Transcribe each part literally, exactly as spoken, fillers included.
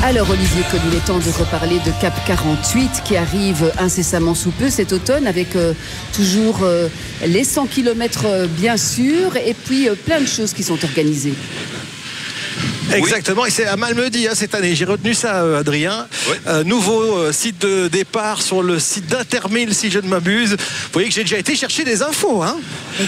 Alors Olivier Colli, il est temps de reparler de Cap quarante-huit qui arrive incessamment sous peu cet automne avec euh, toujours euh, les cent kilomètres euh, bien sûr et puis euh, plein de choses qui sont organisées. Exactement, et c'est à Malmedy hein, cette année. J'ai retenu ça, euh, Adrien. Oui. Euh, nouveau euh, site de départ sur le site d'Intermil, si je ne m'abuse. Vous voyez que j'ai déjà été chercher des infos. Hein.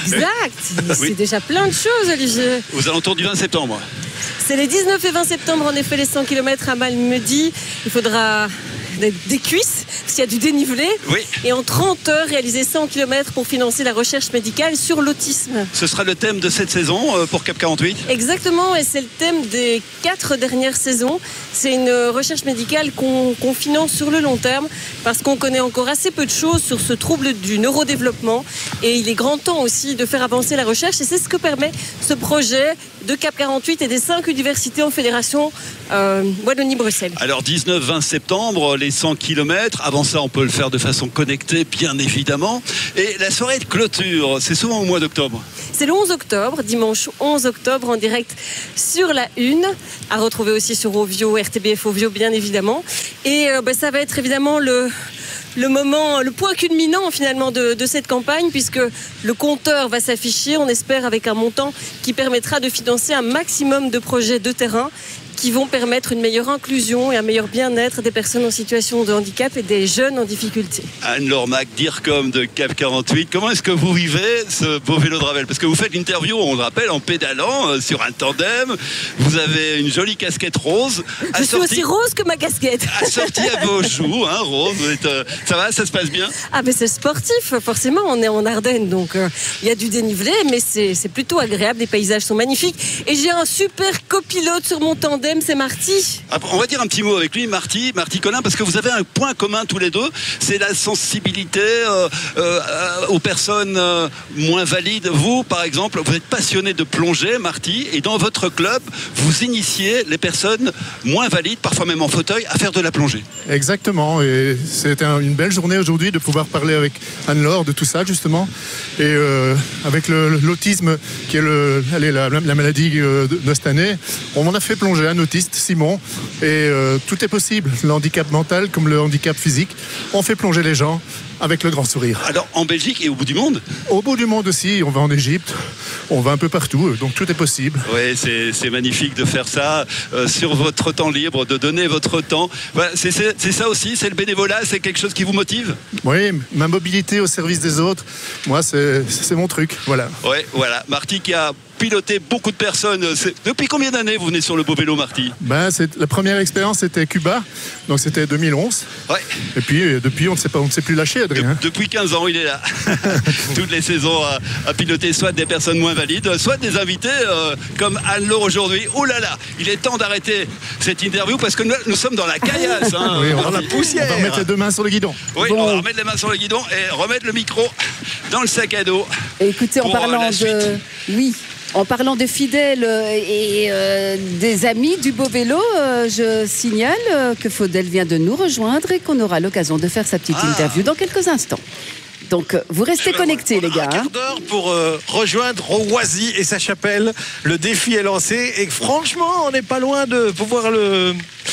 Exact, c'est oui. déjà plein de choses, Olivier. Aux alentours du vingt septembre. C'est les dix-neuf et vingt septembre, en effet, les cent kilomètres à Malmedy. Il faudra des cuisses, s'il y a du dénivelé. Oui. Et en trente heures, réaliser cent kilomètres pour financer la recherche médicale sur l'autisme. Ce sera le thème de cette saison pour Cap quarante-huit. Exactement, et c'est le thème des quatre dernières saisons. C'est une recherche médicale qu'on qu'on finance sur le long terme parce qu'on connaît encore assez peu de choses sur ce trouble du neurodéveloppement. Et il est grand temps aussi de faire avancer la recherche. Et c'est ce que permet ce projet de Cap quarante-huit et des cinq universités en fédération euh, Wallonie-Bruxelles. Alors dix-neuf vingt septembre, les cent kilomètres. Avant ça, on peut le faire de façon connectée, bien évidemment. Et la soirée de clôture, c'est souvent au mois d'octobre. C'est le onze octobre, dimanche onze octobre, en direct sur la une, à retrouver aussi sur Ovio, R T B F Ovio, bien évidemment. Et euh, bah, ça va être évidemment le... le moment, le point culminant finalement de, de cette campagne, puisque le compteur va s'afficher, on espère, avec un montant qui permettra de financer un maximum de projets de terrain qui vont permettre une meilleure inclusion et un meilleur bien-être des personnes en situation de handicap et des jeunes en difficulté. Anne-Laure Mac, DIRCOM de Cap quarante-huit, comment est-ce que vous vivez ce beau vélo de Ravel? Parce que vous faites l'interview, on le rappelle, en pédalant euh, sur un tandem. Vous avez une jolie casquette rose. Je suis aussi rose que ma casquette. Assortie à vos choux, hein, rose. Vous êtes, euh, ça va, ça se passe bien? Ah mais c'est sportif, forcément, on est en Ardennes, donc il euh, y a du dénivelé, mais c'est, c'est plutôt agréable, les paysages sont magnifiques. Et j'ai un super copilote sur mon tandem, c'est Marty. On va dire un petit mot avec lui, Marty, Marty Collin, parce que vous avez un point commun tous les deux, c'est la sensibilité euh, euh, aux personnes euh, moins valides. Vous, par exemple, vous êtes passionné de plongée, Marty, et dans votre club, vous initiez les personnes moins valides, parfois même en fauteuil, à faire de la plongée. Exactement, et c'était une belle journée aujourd'hui de pouvoir parler avec Anne-Laure de tout ça, justement, et euh, avec le, l'autisme, qui est le, allez, la, la maladie de, de cette année, on en a fait plonger un autiste, Simon, et euh, tout est possible, le handicap mental comme le handicap physique, on fait plonger les gens avec le grand sourire. Alors en Belgique et au bout du monde? Au bout du monde aussi, on va en Égypte, on va un peu partout, donc tout est possible. Oui, c'est, c'est magnifique de faire ça euh, sur votre temps libre, de donner votre temps. Voilà, c'est, c'est, c'est ça aussi, c'est le bénévolat, c'est quelque chose qui vous motive? Oui, ma mobilité au service des autres, moi c'est, c'est mon truc, voilà. Oui, voilà, Marty qui a piloté beaucoup de personnes. C'est... Depuis combien d'années vous venez sur le beau vélo, Marty? Ben, c'est... La première expérience, c'était Cuba, donc c'était deux mille onze. Ouais. Et puis, depuis, on ne s'est pas, on ne s'est plus lâché, Adrien. De... Depuis quinze ans, il est là. Toutes les saisons à... à piloter soit des personnes moins valides, soit des invités euh, comme Anne-Laure aujourd'hui. Oh là là, il est temps d'arrêter cette interview parce que nous, nous sommes dans la caillasse. Hein, oui, on dans la poussière. On va remettre les deux mains sur le guidon. Oui, bon. On va remettre les mains sur le guidon et remettre le micro dans le sac à dos. Écoutez, en parlant de... Oui. En parlant de fidèles et euh, des amis du beau vélo, euh, je signale euh, que Faudel vient de nous rejoindre et qu'on aura l'occasion de faire sa petite ah. interview dans quelques instants. Donc, vous restez connectés, les gars. Un quart d'heure pour euh, rejoindre Roisy et sa chapelle. Le défi est lancé et franchement, on n'est pas loin de pouvoir le,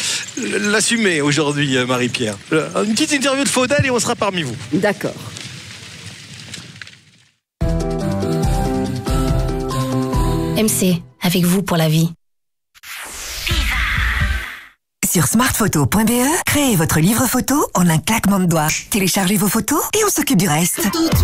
l'assumer aujourd'hui, Marie-Pierre. Une petite interview de Faudel et on sera parmi vous. D'accord. M C, avec vous pour la vie. Sur smartphoto point b e, créez votre livre photo en un claquement de doigts. Téléchargez vos photos et on s'occupe du reste.